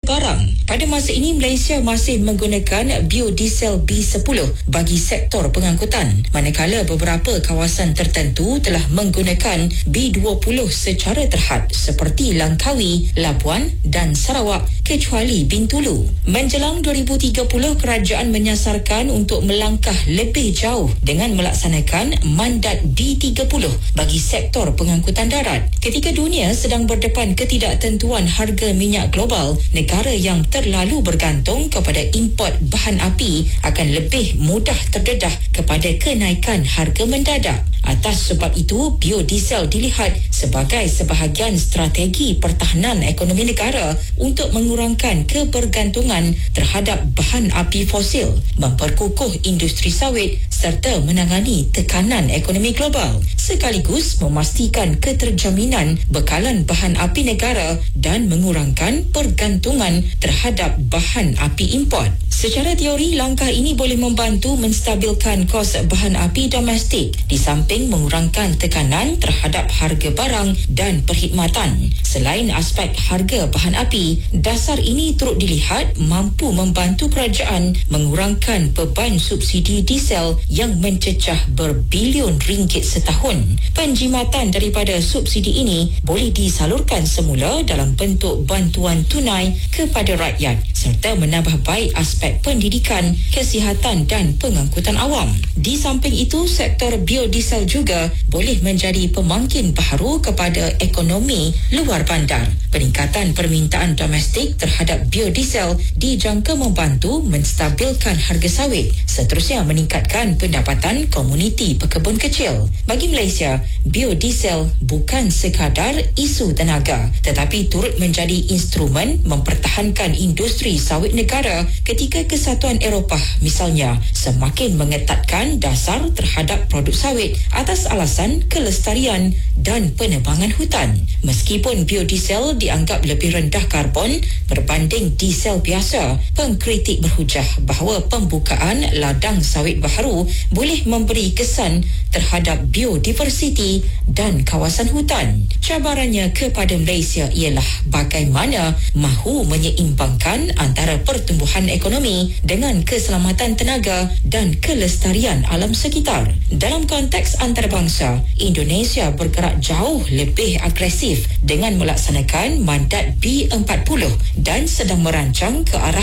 barang. Pada masa ini, Malaysia masih menggunakan biodiesel B10 bagi sektor pengangkutan, manakala beberapa kawasan tertentu telah menggunakan B20 secara terhad seperti Langkawi, Labuan dan Sarawak, kecuali Bintulu. Menjelang 2030, kerajaan menyasarkan untuk melangkah lebih jauh dengan melaksanakan mandat B30 bagi sektor pengangkutan darat. Ketika dunia sedang berdepan ketidaktentuan harga minyak global, negara yang terlalu bergantung kepada import bahan api akan lebih mudah terdedah kepada kenaikan harga mendadak. Atas sebab itu, biodiesel dilihat sebagai sebahagian strategi pertahanan ekonomi negara untuk mengurangkan kebergantungan terhadap bahan api fosil, memperkukuh industri sawit serta menangani tekanan ekonomi global, sekaligus memastikan keterjaminan bekalan bahan api negara dan mengurangkan pergantungan terhadap bahan api import. Secara teori, langkah ini boleh membantu menstabilkan kos bahan api domestik di samping mengurangkan tekanan terhadap harga barang dan perkhidmatan. Selain aspek harga bahan api, dasar ini turut dilihat mampu membantu kerajaan mengurangkan beban subsidi diesel yang mencecah berbilion ringgit setahun. Penjimatan daripada subsidi ini boleh disalurkan semula dalam bentuk bantuan tunai kepada rakyat serta menambah baik aspek pendidikan, kesihatan dan pengangkutan awam. Di samping itu, sektor biodiesel juga boleh menjadi pemangkin baharu kepada ekonomi luar bandar. Peningkatan permintaan domestik terhadap biodiesel dijangka membantu menstabilkan harga sawit, seterusnya meningkatkan pendapatan komuniti pekebun kecil. Bagi Malaysia, biodiesel bukan sekadar isu tenaga, tetapi turut menjadi instrumen mempertahankan industri sawit negara ketika Kesatuan Eropah misalnya semakin mengetatkan dasar terhadap produk sawit atas alasan kelestarian dan penebangan hutan. Meskipun biodiesel dianggap lebih rendah karbon berbanding diesel biasa, pengkritik berhujah bahawa pembukaan ladang sawit baharu boleh memberi kesan terhadap biodiversiti dan kawasan hutan. Cabarannya kepada Malaysia ialah bagaimana mahu menyeimbangkan antara pertumbuhan ekonomi dengan keselamatan tenaga dan kelestarian alam sekitar. Dalam konteks antarabangsa, Indonesia bergerak jauh lebih agresif dengan melaksanakan mandat B40 dan sedang merancang ke arah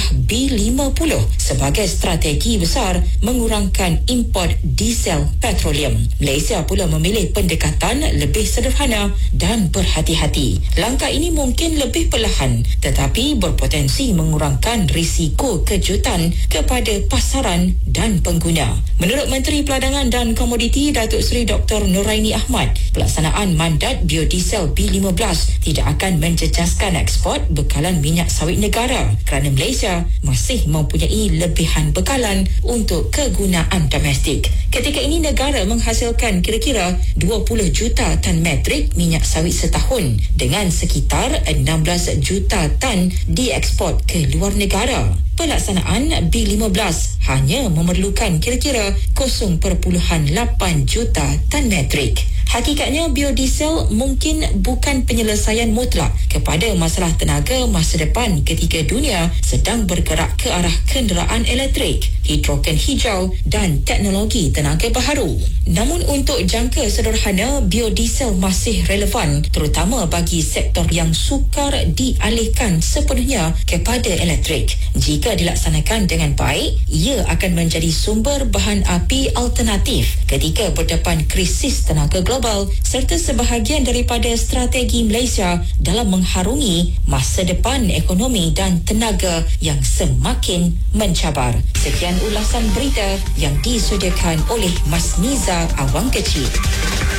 B50 sebagai strategi besar mengurangkan import diesel petroleum. Malaysia pula memilih pendekatan lebih sederhana dan berhati-hati. Langkah ini mungkin lebih perlahan tetapi berpotensi mengurangkan risiko kejutan kepada pasaran dan pengguna. Menurut Menteri Peladangan dan Komoditi Datuk Seri Dr. Nuraini Ahmad, pelaksanaan mandat biodiesel B15 tidak akan menjejaskan ekspor bekalan minyak sawit negara kerana Malaysia masih mempunyai lebihan bekalan untuk kegunaan domestik. Ketika ini negara menghasilkan kira-kira 20 juta tan metrik minyak sawit setahun dengan sekitar 16 juta tan diekspor ke luar negara. Pelaksanaan B15 hanya memerlukan kira-kira 0.8 juta tan metrik. Hakikatnya, biodiesel mungkin bukan penyelesaian mutlak kepada masalah tenaga masa depan ketika dunia sedang bergerak ke arah kenderaan elektrik, hidrogen hijau dan teknologi tenaga baharu. Namun untuk jangka sederhana, biodiesel masih relevan terutama bagi sektor yang sukar dialihkan sepenuhnya kepada elektrik. Jika dilaksanakan dengan baik, ia akan menjadi sumber bahan api alternatif ketika berdepan krisis tenaga global serta sebahagian daripada strategi Malaysia dalam mengharungi masa depan ekonomi dan tenaga yang semakin mencabar. Sekian ulasan berita yang disediakan oleh Mas Niza Awang Kecil.